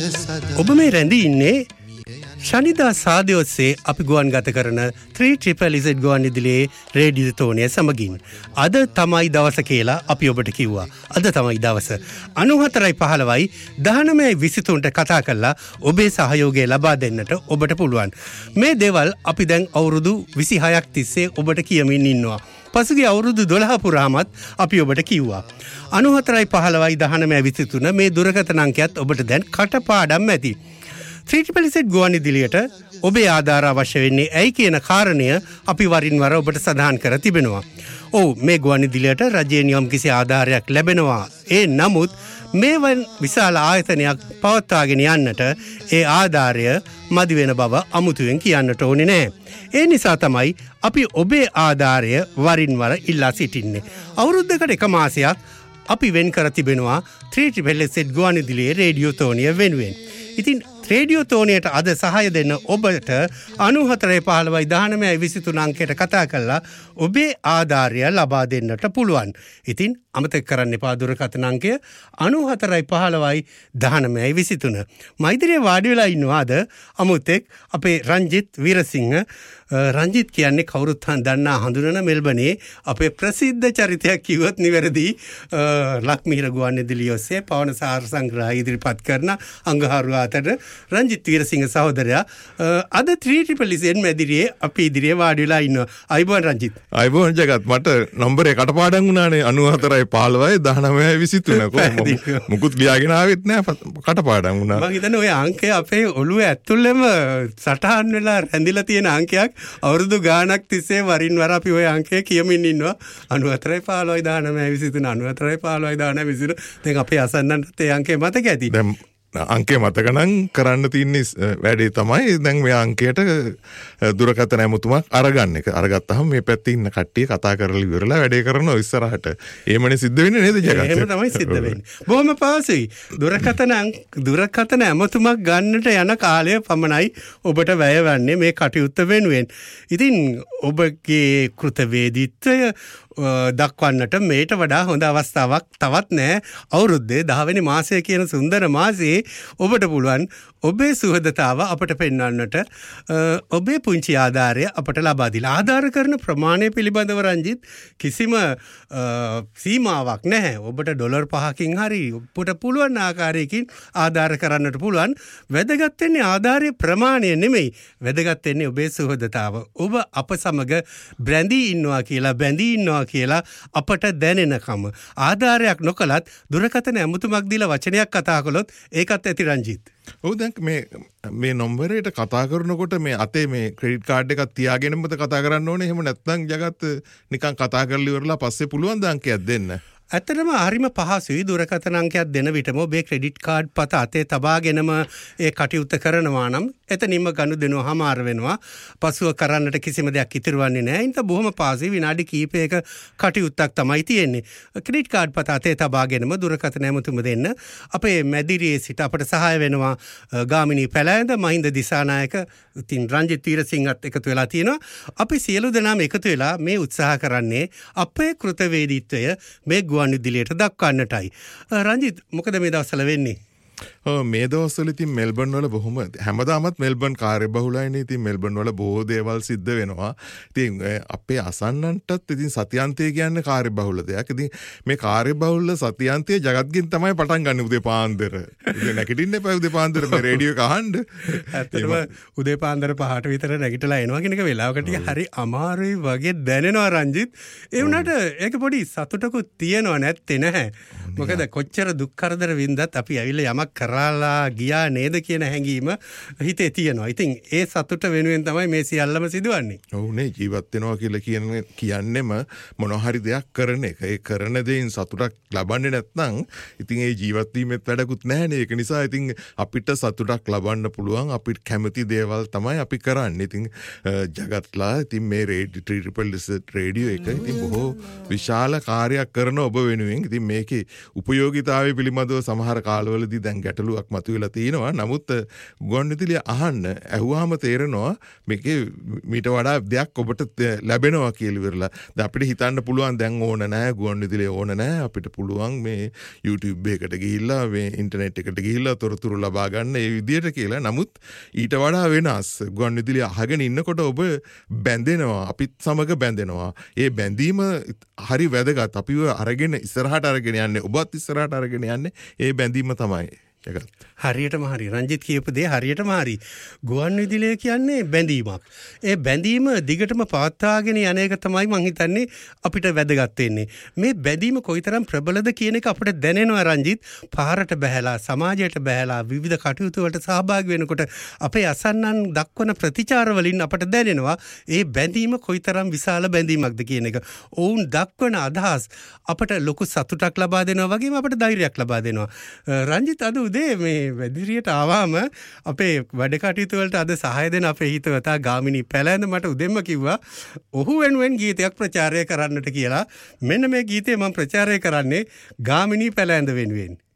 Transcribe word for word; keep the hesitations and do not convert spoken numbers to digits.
ඔබ මේ රැඳී ඉන්නේ ශනිදා සාදය ඔස්සේ අපි ගුවන් ගත කරන ත්‍රී ට්‍රිපල් ඉසඩ් ගුවන් විදුලියේ රේඩියෝ තෝනිය සමගින්. අද තමයි දවස කියලා අපි ඔබට කිව්වා. අද තමයි දවස. අනූහතරයි පහළොවයි දහනවයයි විසිතුනට කතා කරලා ඔබේ සහයෝගය ලබා දෙන්නට ඔබට පුළුවන්. මේ දේවල් අපි දැන් අවුරුදු විසිහයක් තිස්සේ ඔබට කියමින් ඉන්නවා. පසුගිය අවුරුදු දොළහ පුරාමත් අපි ඔබට කිව්වා. අනූහතරයි පහළොවයි දහනවයයි විසිතුන මේ දුරකථන අංකයත් ඔබට දැන් කටපාඩම් ඇති. ත්‍රී ට්‍රිපල් ඉසඩ් ගුවන් විදුලියට ඔබේ ආධාර අවශ්‍ය වෙන්නේ ඇයි කියන කාරණය අපි වරින් වර ඔබට සඳහන් කර තිබෙනවා. ඔව් මේ ගුවන් විදුලියට රජයෙන් යම් කිසි ආධාරයක් ලැබෙනවා. ඒ නමුත් මේවන් විශාල ආයතනයක් පවත්වාගෙන යන්නට ඒ ආධාරය මදි වෙන බව අමුතුවෙන් කියන්නට ඕනේ නැහැ. ඒ නිසා තමයි අපි ඔබේ ආධාරය වරින් වර ඉල්ලා සිටින්නේ. අවුරුද්දකට එක මාසයක් අපි වෙන් කර තිබෙනවා ත්‍රී ට්‍රිපල් ඉසඩ් ගුවන් විදුලියේ රේඩියෝ තෝනිය වෙනුවෙන්. ඉතින් රේඩියෝ තෝනියට අද සහාය දෙන්න ඔබට අනූහතරයි පහළොවයි දහනවයයි විසිතුන අංකයට කතා කරලා ඔබේ ආධාරය ලබා දෙන්නට පුළුවන්. ඉතින් අමතක කරන්න එපා දුරකථන අංකය අනූහතරයි පහළොවයි දහනවයයි විසිතුන. මෛත්‍රියේ වාඩි වෙලා ඉන්නවාද අමුතෙක් අපේ රංජිත් වීරසිංහ. රංජිත් කියන්නේ කවුරුත් දන්නා හඳුනන මෙල්බනේ අපේ ප්‍රසිද්ධ චරිතයක් කිව්වොත් නිවැරදි. ලක්මිහිර ගුවන් විදුලිය ඔස්සේ පවන සාර සංග්‍රහය ඉදිරිපත් කරන අංගහරුවා අතර රංජිත් වීරසිංහ සහෝදරයා අද ත්‍රී ට්‍රිපල් ඉසඩ් මැදිරියේ අපි ඉදිරියේ වාඩි වෙලා ඉන්නවා. අයිබෝන් රංජිත්. අයිබෝන් ජගත්. මට නම්බරේ කටපාඩම් වුණානේ අනූහතරයි පහළොවයි දහනවයයි විසිතුන. මුකුත් ලියාගෙන ආවෙත් නෑ කටපාඩම් වුණා. මම හිතන්නේ ඔය අංකය අපේ ඔළුවේ ඇතුළෙම සටහන් වෙලා රැඳිලා තියෙන අංකයක්. අවුරුදු ගාණක් තිස්සේ වරින් වර අපි ඔය අංකය කියමින් ඉන්නවා. අනූහතරයි පහළොවයි දහනවයයි විසිතුන අනූහතරයි පහළොවයි දහනවයයි විසිතුන. දැන් අපේ අසන්නන්ට ඒ අංකය මතක ඇති. අංකේ මතකනම් කරන්න තියන්නේ වැඩේ තමයි දැන් මේ අංකයට දුරකථන ඇමතුමක් අරගන්න එක. අරගත්තහම මේ පැත්තේ ඉන්න කට්ටිය කතා කරලා ඉවරලා වැඩේ කරනවා ඉස්සරහට. එහෙමනේ සිද්ධ වෙන්නේ නේද ජගත්? එහෙම තමයි සිද්ධ වෙන්නේ. බොහොම පාසුයි. දුරකථන දුරකථන ඇමතුමක් ගන්නට යන කාලය පමණයි ඔබට වැය වන්නේ මේ කටයුත්ත වෙනුවෙන්. ඉතින් ඔබගේ කෘතවේදීත්වය දක්වන්නට මේට වඩා හොඳ අවස්ථාවක් තවත් නෑ. අවුරුද්දේ දහවෙනි මාසය කියන සුන්දර මාසයේ ඔබට පුළුවන් ඔබේ සුහදතාව අපට පෙන්වන්නට ඔබේ පුංචි ආධාරය අපට ලබා දීලා. ආධාර කරන ප්‍රමාණය පිළිබඳව රංජිත් කිසිම සීමාවක් නැහැ. ඔබට ඩොලර් පහකින් හරි ඔබට පුළුවන් ආකාරයකින් ආධාර කරන්නට පුළුවන්. වැදගත් වෙන්නේ ආධාරයේ ප්‍රමාණය නෙමෙයි. වැදගත් වෙන්නේ ඔබේ සුහදතාව. ඔබ අප සමග බැඳී ඉන්නවා කියලා බැඳී ඉන්නවා කියලා අපට දැනෙනකම. ආධාරයක් නොකලත් දුරකථන ඇමතුමක් දීලා වචනයක් කතා කළොත් ඒකත් ඇති රංජිත්. ඔව් දැන් මේ මේ නම්බරේට කතා කරනකොට මේ අතේ මේ ක්‍රෙඩිට් කාඩ් එකක් තියාගෙනමද කතා කරන්න ඕනේ. එහෙම නැත්නම් ජගත් නිකන් කතා කරලා ඉවරලා පස්සේ පුළුවන් ද අංකයක් දෙන්න? ඇත්තටම හරිම පහසුයි. දුරකථන අංකයක් දෙන විටම ඔබේ ක්‍රෙඩිට් කාඩ් පත අතේ තබාගෙනම ඒ කටයුත්ත කරනවා නම් එතනින්ම ගනුදෙනුව හමාර වෙනවා. පසුව කරන්නට කිසිම දෙයක් ඉතුරු වෙන්නේ නැහැ. ඉතින් බොහොම පාසුයි. විනාඩි කිහිපයක කටයුත්තක් තමයි තියෙන්නේ. ක්‍රෙඩිට් කාඩ් පත අතේ තබාගෙනම දුරකථන ඇමතුම දෙන්න අපේ මැදිරියේ සිට අපට සහාය වෙනවා ගාමිණී පැලෑඳ, මහින්ද දිසානායක, ඉතින් රංජිත් වීරසිංහත් එකතු වෙලා තියෙනවා. අපි සියලු දෙනාම එකතු වෙලා මේ උත්සාහ කරන්නේ අපේ කෘතවේදීත්වය මේ ගුවන් විදුලියට දක්වන්නටයි. රංජිත් මොකද මේ දවස්වල වෙන්නේ? මේ දවස්වල ඉතින් මෙල්බන් වල බොහොම හැමදාමත් මෙල්බන් කාර්යබහුලයිනේ. ඉතින් මෙල්බන් වල බොහෝ දේවල් සිද්ධ වෙනවා. ඉතින් අපේ අසන්නන්ටත් ඉතින් සතියන්තය කියන්නේ කාර්යබහුල දෙයක්. ඉතින් මේ කාර්යබහුල සතියන්තය ජගත්ගෙන් තමයි පටන් ගන්න උදේ පාන්දර. ඉතින් නැගිටින්න එපා උදේ පාන්දර මේ රේඩියෝ එක අහන්න. ඇත්තටම උදේ පාන්දර පහට විතර නැගිටලා එනවා කියන එක වෙලාවකට හරි අමාරුයි වගේ දැනෙනවා රංජිත්. ඒ වුණාට ඒක පොඩි සතුටකුත් තියෙනව නැත්තේ නැහැ. මොකද කොච්චර දුක් කරදර වින්දත් අපි ඇවිල්ලා යමක් කරලා ගියා නේද කියන හැඟීම හිතේ තියෙනවා. ඉතින් ඒ සතුට වෙනුවෙන් තමයි මේ සියල්ලම සිදුවන්නේ. ඔව් නේ. ජීවත් වෙනවා කියලා කියන්නේ කියන්නේම මොනවා හරි දෙයක් කරන එක. ඒ කරන දේෙන් සතුටක් ලබන්නේ නැත්නම් ඉතින් ඒ ජීවත් වීමෙත් වැඩකුත් නැහැනේ. ඒක නිසා ඉතින් අපිට සතුටක් ලබන්න පුළුවන් අපිට කැමති දේවල් තමයි අපි කරන්නේ. ඉතින් ජගත්ලා ඉතින් මේ radio three triple Z radio එක ඉතින් බොහෝ විශාල කාර්යයක් කරන ඔබ වෙනුවෙන් ඉතින් මේකේ උපයෝගීතාවය පිළිබඳව සමහර කාලවලදී දැන් ගැටලුවක් මතුවෙලා තියෙනවා. නමුත් ගුවන්විදුලිය අහන්න ඇහුවාම තේරෙනවා මේකේ මීට වඩා දෙයක් ඔබට ලැබෙනවා කියලා ඉවරලා. දැන් අපිට හිතන්න පුළුවන් දැන් ඕන නැහැ ගුවන්විදුලිය ඕන නැහැ. අපිට පුළුවන් මේ YouTube එකකට ගිහිල්ලා මේ ඉන්ටර්නෙට් එකට ගිහිල්ලා තොරතුරු ලබා ගන්න ඒ විදිහට කියලා. නමුත් ඊට වඩා වෙනස්. ගුවන්විදුලිය අහගෙන ඉන්නකොට ඔබ බැඳෙනවා. අපිත් සමග බැඳෙනවා. ඒ බැඳීම හරි වැදගත්. අපිව අරගෙන ඉස්සරහට අරගෙන යන්නේ ඔබත් ඉස්සරහට අරගෙන යන්නේ ඒ බැඳීම තමයි. හරියටම හරි. රංජිත් කියපු දේ හරියටම හරි. ගුවන්විදුලිය කියන්නේ බැඳීමක්. ඒ බැඳීම දිගටම පවත්වාගෙන යන එක තමයි මං හිතන්නේ අපිට වැදගත් වෙන්නේ. මේ බැඳීම කොයිතරම් ප්‍රබලද කියන එක අපිට දැනෙනවා රංජිත්. පාරට බහැලා සමාජයට බහැලා විවිධ කටයුතු වලට සහභාගී වෙනකොට අපේ අසන්නන් දක්වන ප්‍රතිචාර වලින් අපිට දැනෙනවා ඒ බැඳීම කොයිතරම් විශාල බැඳීමක්ද කියන එක. ඔවුන් දක්වන අදහස් අපිට ලොකු සතුටක් ලබා දෙනවා වගේම අපිට ධෛර්යයක් ලබා දෙනවා. රංජිත් අද උදේ මේ වැදිරියට ආවම අපේ වැඩ කටයුතු වලට අද සහාය දෙන අපේ හිතවතා ගාමිණී පැලැඳ මට උදෙන්ම කිව්වා ඔහු වෙනුවෙන් ගීතයක් ප්‍රචාරය කරන්නට කියලා. මෙන්න මේ ගීතය මම ප්‍රචාරය කරන්නේ ගාමිණී පැලැඳ වෙනුවෙන්.